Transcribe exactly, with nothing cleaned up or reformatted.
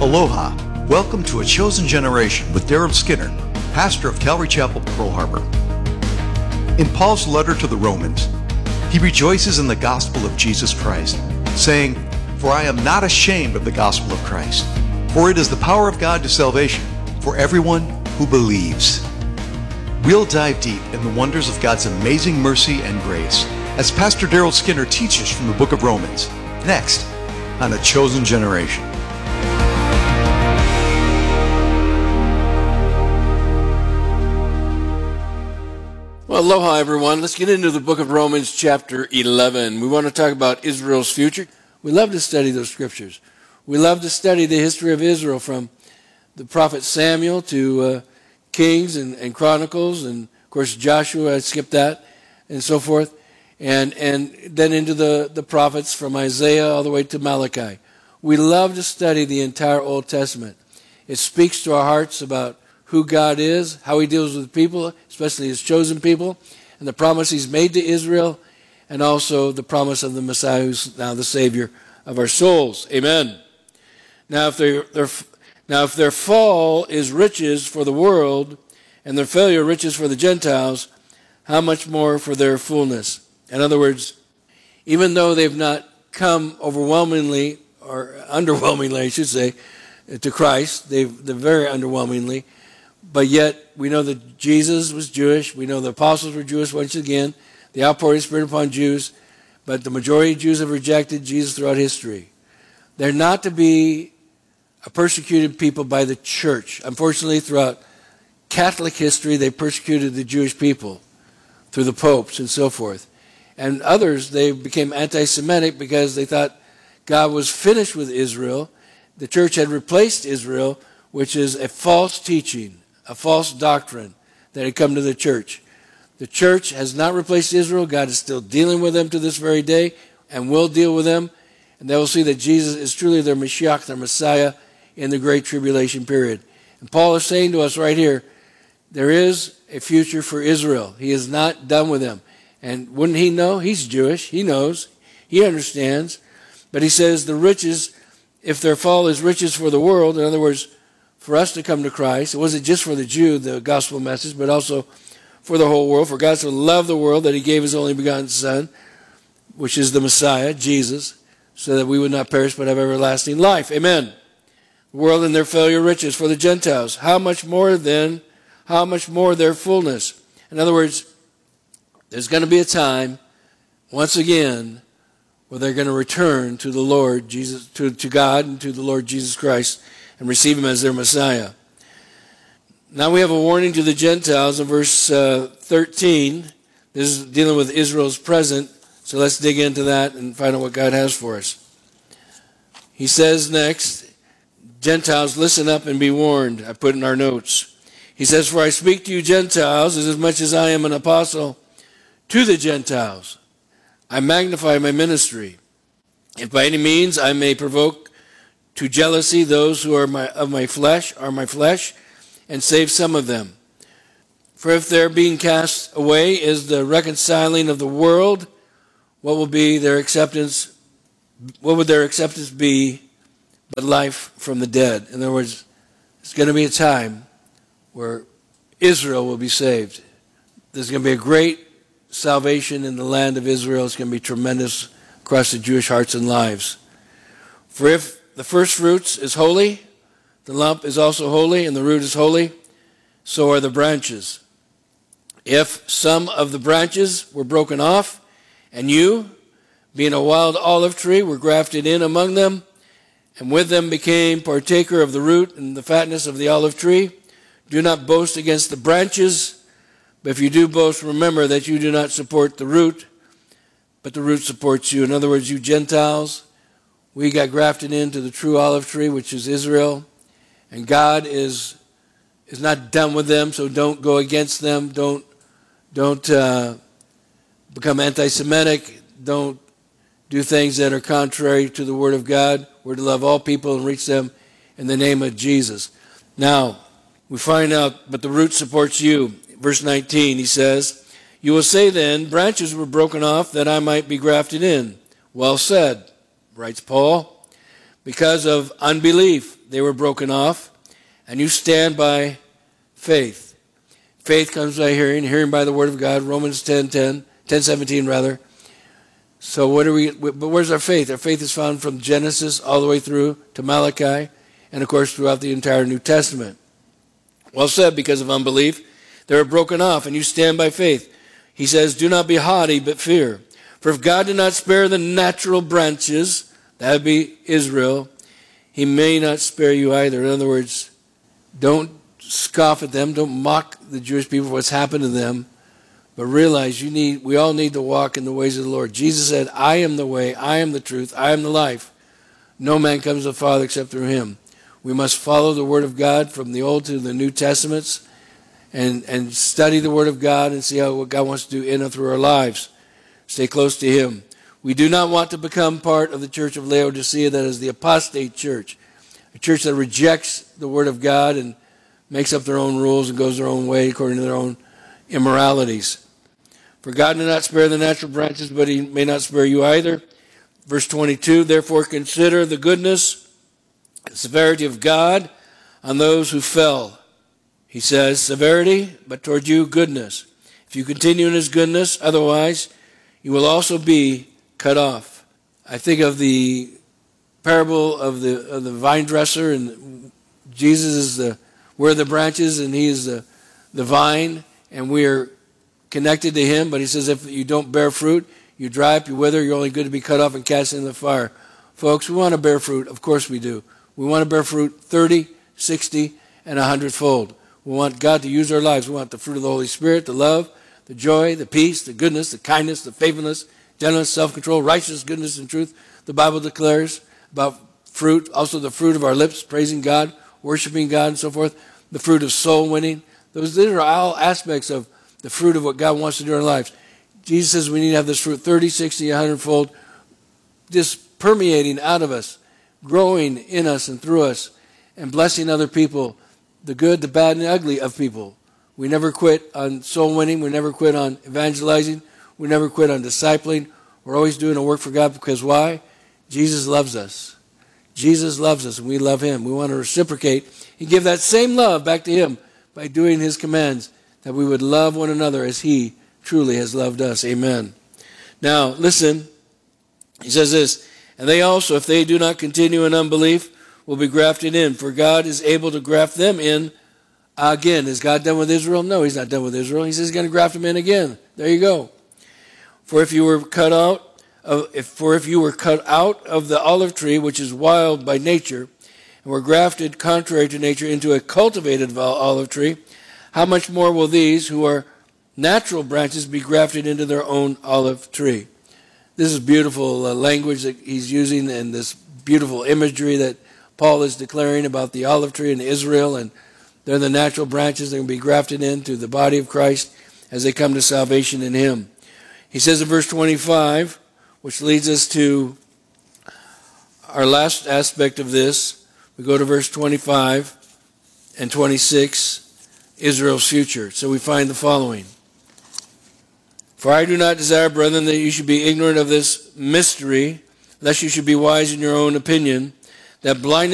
Aloha. Welcome to A Chosen Generation with Darrell Skinner, pastor of Calvary Chapel, Pearl Harbor. In Paul's letter to the Romans, he rejoices in the gospel of Jesus Christ, saying, "For I am not ashamed of the gospel of Christ, for it is the power of God to salvation for everyone who believes." We'll dive deep in the wonders of God's amazing mercy and grace as Pastor Darrell Skinner teaches from the book of Romans, next on A Chosen Generation. Well, aloha, everyone. Let's get into the book of Romans, chapter eleven. We want to talk about Israel's future. We love to study those scriptures. We love to study the history of Israel from the prophet Samuel to uh, Kings and, and Chronicles, and, of course, Joshua, I skipped that, and so forth, and, and then into the, the prophets from Isaiah all the way to Malachi. We love to study the entire Old Testament. It speaks to our hearts about who God is, how he deals with people, especially his chosen people, and the promise he's made to Israel, and also the promise of the Messiah who's now the Savior of our souls. Amen. Now, if, their, their, now, if their fall is riches for the world, and their failure riches for the Gentiles, how much more for their fullness? In other words, even though they've not come overwhelmingly, or underwhelmingly, I should say, to Christ, they've, they're very underwhelmingly, but yet, we know that Jesus was Jewish. We know the apostles were Jewish once again. The outpouring of the Spirit upon Jews. But the majority of Jews have rejected Jesus throughout history. They're not to be a persecuted people by the church. Unfortunately, throughout Catholic history, they persecuted the Jewish people through the popes and so forth. And others, they became anti-Semitic because they thought God was finished with Israel. The church had replaced Israel, which is a false teaching, a false doctrine that had come to the church. The church has not replaced Israel. God is still dealing with them to this very day and will deal with them. And they will see that Jesus is truly their Mashiach, their Messiah, in the Great Tribulation period. And Paul is saying to us right here, there is a future for Israel. He is not done with them. And wouldn't he know? He's Jewish. He knows. He understands. But he says the riches, if their fall is riches for the world, in other words, for us to come to Christ, it wasn't just for the Jew, the gospel message, but also for the whole world. For God so loved the world that he gave his only begotten Son, which is the Messiah, Jesus, so that we would not perish but have everlasting life. Amen. The world and their failure riches for the Gentiles. How much more then, how much more their fullness? In other words, there's going to be a time, once again, where they're going to return to the Lord Jesus, to, to God and to the Lord Jesus Christ, and receive him as their Messiah. Now we have a warning to the Gentiles in verse uh, thirteen. This is dealing with Israel's present, so let's dig into that and find out what God has for us. He says next, Gentiles, listen up and be warned. I put in our notes. He says, for I speak to you Gentiles, as much as I am an apostle to the Gentiles. I magnify my ministry. If by any means I may provoke to jealousy those who are my, of my flesh, are my flesh, and save some of them. For if their being cast away is the reconciling of the world, what will be their acceptance? What would their acceptance be but life from the dead? In other words, it's going to be a time where Israel will be saved. There's going to be a great salvation in the land of Israel. It's going to be tremendous across the Jewish hearts and lives. For if the first fruits is holy, the lump is also holy, and the root is holy, so are the branches. If some of the branches were broken off, and you, being a wild olive tree, were grafted in among them, and with them became partaker of the root and the fatness of the olive tree, do not boast against the branches, but if you do boast, remember that you do not support the root, but the root supports you. In other words, you Gentiles, we got grafted into the true olive tree, which is Israel, and God is is not done with them, so don't go against them. Don't don't uh, become anti-Semitic. Don't do things that are contrary to the Word of God. We're to love all people and reach them in the name of Jesus. Now, we find out, but the root supports you. Verse nineteen, he says, you will say then, branches were broken off that I might be grafted in. Well said, writes Paul. Because of unbelief, they were broken off, and you stand by faith. Faith comes by hearing, hearing by the word of God, Romans ten ten, ten seventeen rather. So what are we, but where's our faith? Our faith is found from Genesis all the way through to Malachi, and of course throughout the entire New Testament. Well said, because of unbelief, they were broken off, and you stand by faith. He says, do not be haughty, but fear. For if God did not spare the natural branches, that would be Israel, he may not spare you either. In other words, don't scoff at them, don't mock the Jewish people for what's happened to them, but realize you need, we all need to walk in the ways of the Lord. Jesus said, I am the way, I am the truth, I am the life. No man comes to the Father except through him. We must follow the Word of God from the Old to the New Testaments and, and study the Word of God and see how what God wants to do in and through our lives. Stay close to him. We do not want to become part of the church of Laodicea, that is the apostate church, a church that rejects the Word of God and makes up their own rules and goes their own way according to their own immoralities. For God did not spare the natural branches, but he may not spare you either. Verse twenty-two, therefore consider the goodness and severity of God on those who fell. He says, severity, but toward you, goodness. If you continue in his goodness, otherwise you will also be cut off. I think of the parable of the of the vine dresser, and Jesus is the we're the branches and he is the the vine, and we are connected to him. But he says if you don't bear fruit, you dry up, you wither, you're only good to be cut off and cast into the fire. Folks, we want to bear fruit. Of course we do. We want to bear fruit thirty, sixty, and a hundredfold. We want God to use our lives. We want the fruit of the Holy Spirit, the love, the joy, the peace, the goodness, the kindness, the faithfulness, gentleness, self-control, righteousness, goodness, and truth. The Bible declares about fruit, also the fruit of our lips, praising God, worshiping God, and so forth. The fruit of soul winning. Those, these are all aspects of the fruit of what God wants to do in our lives. Jesus says we need to have this fruit thirty, sixty, a hundredfold, just permeating out of us, growing in us and through us, and blessing other people, the good, the bad, and the ugly of people. We never quit on soul winning. We never quit on evangelizing. We never quit on discipling. We're always doing a work for God, because why? Jesus loves us. Jesus loves us, and we love him. We want to reciprocate and give that same love back to him by doing his commands, that we would love one another as he truly has loved us. Amen. Now, listen. He says this, and they also, if they do not continue in unbelief, will be grafted in, for God is able to graft them in again. Is God done with Israel? No, he's not done with Israel. He says he's going to graft them in again. There you go. For if you were cut out of, if, for if you were cut out of the olive tree, which is wild by nature, and were grafted contrary to nature into a cultivated olive tree, how much more will these who are natural branches be grafted into their own olive tree? This is beautiful uh, language that he's using, and this beautiful imagery that Paul is declaring about the olive tree in Israel, and they're the natural branches that are going to be grafted into the body of Christ as they come to salvation in him. He says in verse twenty-five, which leads us to our last aspect of this. We go to verse twenty-five and twenty-six, Israel's future. So we find the following. For I do not desire, brethren, that you should be ignorant of this mystery, lest you should be wise in your own opinion, that blindness